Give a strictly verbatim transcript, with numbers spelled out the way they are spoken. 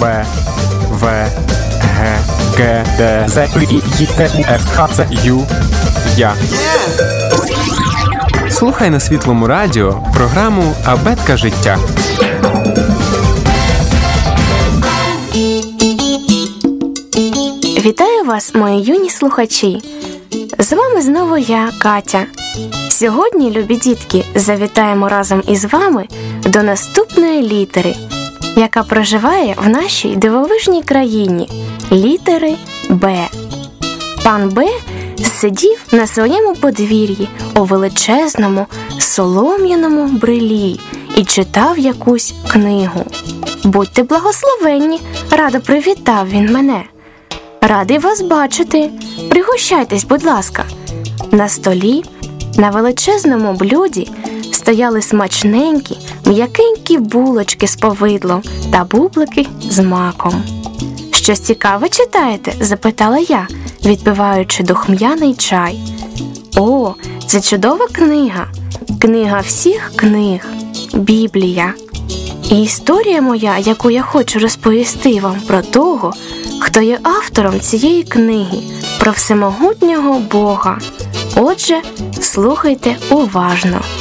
Б, В, Г, Г, Д, З, І, Й, Т, У, Ф, Х, Ц, Ю, Я. Слухай на Світлому радіо програму «Абетка життя». Вітаю вас, мої юні слухачі! З вами знову я, Катя. Сьогодні, любі дітки, завітаємо разом із вами до наступної літери, яка проживає в нашій дивовижній країні – літери Б. Пан Б сидів на своєму подвір'ї у величезному солом'яному брилі і читав якусь книгу. «Будьте благословенні!» – радо привітав він мене. «Радий вас бачити! Пригощайтесь, будь ласка!» На столі, на величезному блюді стояли смачненькі, м'якенькі булочки з повидлом та бублики з маком. «Щось цікаве читаєте?» – запитала я, відпиваючи духм'яний чай. «О, це чудова книга! Книга всіх книг! Біблія! І історія моя, яку я хочу розповісти вам про того, хто є автором цієї книги, про всемогутнього Бога. Отже, слухайте уважно.